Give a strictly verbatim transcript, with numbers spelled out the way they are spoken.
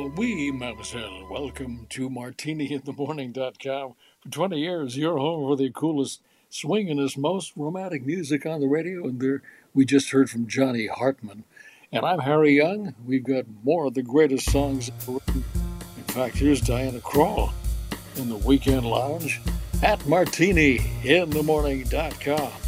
Well, we might as well welcome to martini in the morning dot com. For twenty years, your home for the coolest, swingingest, most romantic music on the radio. And there, we just heard from Johnny Hartman. And I'm Harry Young. We've got more of the greatest songs ever written. In fact, here's Diana Krall in the Weekend Lounge at martini in the morning dot com.